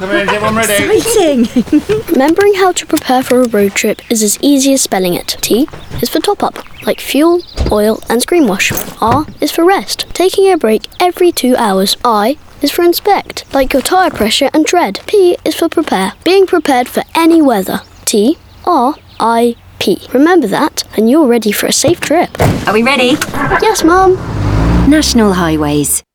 Come in, is everyone ready? Exciting! Remembering how to prepare for a road trip is as easy as spelling it. T is for top up, like fuel, oil and screen wash. R is for rest, taking a break every 2 hours. I is for inspect, like your tyre pressure and tread. P is for prepare, being prepared for any weather. T, R, I, P. Remember that and you're ready for a safe trip. Are we ready? Yes, Mum. National Highways.